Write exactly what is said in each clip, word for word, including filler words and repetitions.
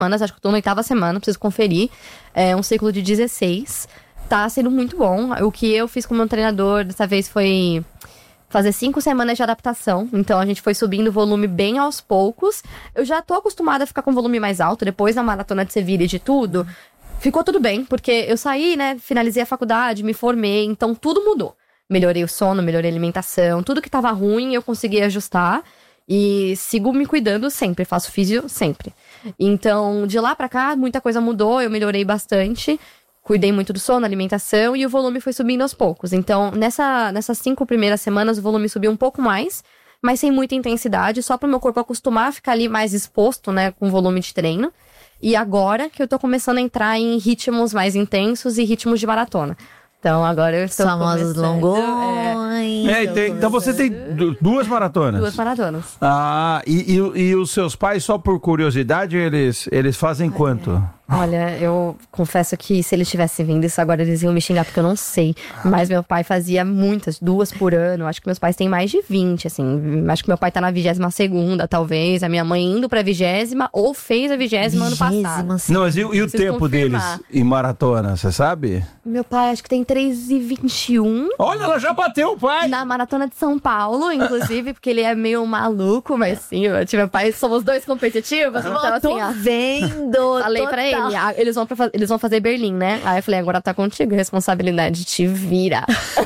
semanas, acho que eu tô na oitava semana, preciso conferir. É um ciclo de dezesseis. Tá sendo muito bom. O que eu fiz com o meu treinador dessa vez foi fazer cinco semanas de adaptação. Então a gente foi subindo o volume bem aos poucos. Eu já tô acostumada a ficar com volume mais alto. Depois da maratona de Sevilha e de tudo, ficou tudo bem. Porque eu saí, né, finalizei a faculdade, me formei. Então tudo mudou. Melhorei o sono, melhorei a alimentação. Tudo que tava ruim eu consegui ajustar. E sigo me cuidando sempre, faço físio sempre. Então de lá pra cá, muita coisa mudou. Eu melhorei bastante. Cuidei muito do sono, alimentação, e o volume foi subindo aos poucos. Então, nessa, nessas cinco primeiras semanas, o volume subiu um pouco mais, mas sem muita intensidade, só para o meu corpo acostumar a ficar ali mais exposto, né, com volume de treino. E agora que eu tô começando a entrar em ritmos mais intensos e ritmos de maratona. Então, agora eu estou famosos longões. É, é, tem, então você tem duas maratonas. Duas maratonas. Ah, e, e, e os seus pais, só por curiosidade, eles, eles fazem Ai, quanto? É. Olha, eu confesso que se eles tivessem vindo isso agora, eles iam me xingar, porque eu não sei. Mas meu pai fazia muitas, duas por ano. Acho que meus pais têm mais de vinte, assim. Acho que meu pai tá na vigésima segunda, talvez. A minha mãe indo pra vigésima, ou fez a vigésima ano passado. Não, mas e, e o tempo confirmar. deles em maratona, você sabe? Meu pai, acho que tem três e vinte e um. Olha, ela já bateu o pai! Na maratona de São Paulo, inclusive, porque ele é meio maluco, mas sim, eu tive meu pai, somos dois competitivos. Então, eu tô assim, ó, vendo! Falei pra ele. Eles vão, pra, eles vão fazer Berlim, né? Aí eu falei, agora tá contigo, responsabilidade, te vira.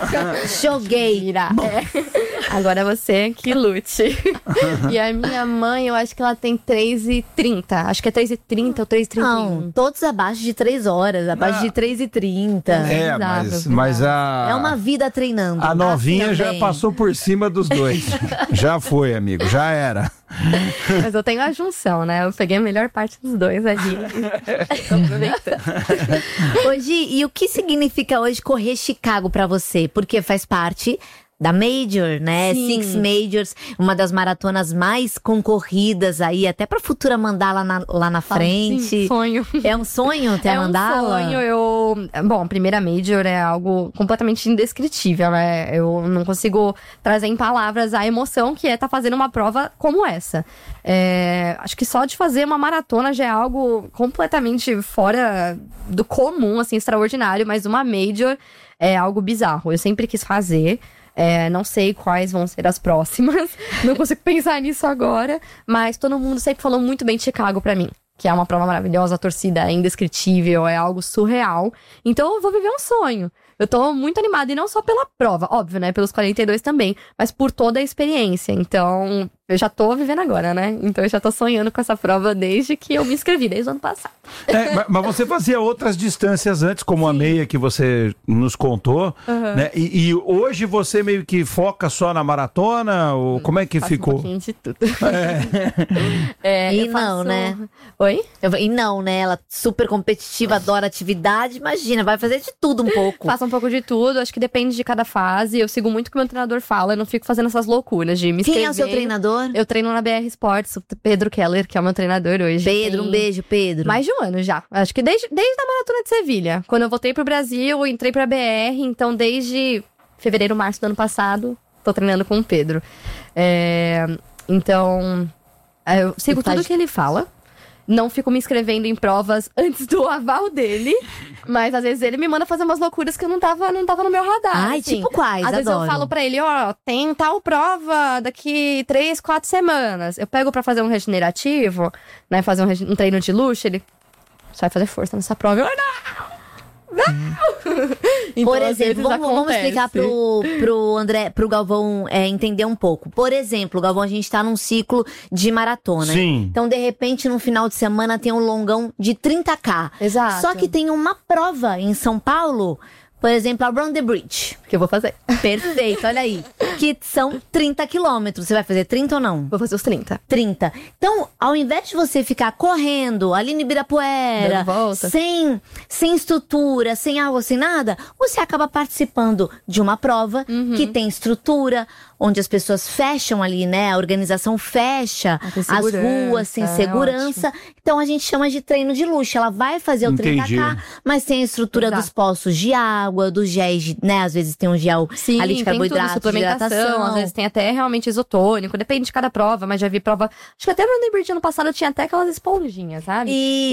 Joguei. Vira. É. Agora você que lute. E a minha mãe, eu acho que ela tem três e trinta. Acho que é três e trinta ou três e trinta e um. Não, todos abaixo de três horas, abaixo ah. de três e trinta. É, mas, mas a... É uma vida treinando. A novinha assim já passou por cima dos dois. Já foi, amigo, já era. Mas eu tenho a junção, né? Eu peguei a melhor parte dos dois ali. Tô aproveitando. Hoje, e o que significa hoje correr Chicago pra você? Porque faz parte da Major, né? Sim. Six Majors, uma das maratonas mais concorridas aí, até pra futura mandala na, lá na frente. Sim, sonho. É um sonho ter é a mandala? É um sonho, eu... Bom, a primeira Major é algo completamente indescritível, né? Eu não consigo trazer em palavras a emoção que é estar tá fazendo uma prova como essa. É... Acho que só de fazer uma maratona já é algo completamente fora do comum, assim, extraordinário, mas uma Major é algo bizarro. Eu sempre quis fazer. É, não sei quais vão ser as próximas. Não consigo pensar nisso agora. Mas todo mundo sempre falou muito bem de Chicago pra mim. Que é uma prova maravilhosa, a torcida é indescritível, é algo surreal. Então eu vou viver um sonho. Eu tô muito animada, e não só pela prova, óbvio, né? Pelos quarenta e dois também, mas por toda a experiência. Então, eu já tô vivendo agora, né? Então eu já tô sonhando com essa prova desde que eu me inscrevi, desde o ano passado. É, mas você fazia outras distâncias antes, como Sim. a meia que você nos contou, uhum. né? E, e hoje você meio que foca só na maratona? Ou como é que faço ficou? Um pouquinho de tudo. É. É, e não, faço... né? Oi? Eu, e não, né? Ela super competitiva, adora atividade. Imagina, vai fazer de tudo um pouco. Faço um pouco de tudo, acho que depende de cada fase. Eu sigo muito o que o meu treinador fala, eu não fico fazendo essas loucuras de me inscrever. Quem é o seu treinador? Eu treino na B R Sports, o Pedro Keller, que é o meu treinador hoje. Pedro, tem um beijo, Pedro. Mais de um ano já. Acho que desde, desde a maratona de Sevilha. Quando eu voltei pro Brasil, eu entrei pra B R, então desde fevereiro, março do ano passado, tô treinando com o Pedro. É, então, eu sigo tudo que ele fala. Não fico me inscrevendo em provas antes do aval dele. Mas às vezes ele me manda fazer umas loucuras que eu não tava, não tava no meu radar. Ai, assim. tipo quais? Às Adoro. vezes eu falo pra ele, ó, tem tal prova daqui três, quatro semanas. Eu pego pra fazer um regenerativo, né, fazer um, rege- um treino de luxo, ele... Você vai fazer força nessa prova. Eu, não! Não! Então, por exemplo, vamos, vamos explicar pro, pro André, pro Galvão é, entender um pouco. Por exemplo, Galvão, a gente tá num ciclo de maratona. Sim. Então, de repente, no final de semana tem um longão de trinta ká. Exato. Só que tem uma prova em São Paulo, por exemplo, a Run the Bridge. Que eu vou fazer. Perfeito, olha aí. Que são trinta quilômetros. Você vai fazer trinta ou não? Vou fazer os trinta. trinta. Então, ao invés de você ficar correndo ali no Ibirapuera, volta. sem, sem estrutura, sem água, sem nada, você acaba participando de uma prova Uhum. que tem estrutura, onde as pessoas fecham ali, né? A organização fecha as ruas, sem é segurança. ótimo. Então, a gente chama de treino de luxo. Ela vai fazer o Entendi. trinta ká, mas tem a estrutura Exato. dos poços de água, dos géis, de, né? Às vezes tem um gel Sim, ali de tem tudo, carboidrato, de suplementação, hidratação. às vezes tem até realmente isotônico, depende de cada prova, mas já vi prova, acho que até no Liberty ano passado tinha até aquelas esponjinhas, sabe? E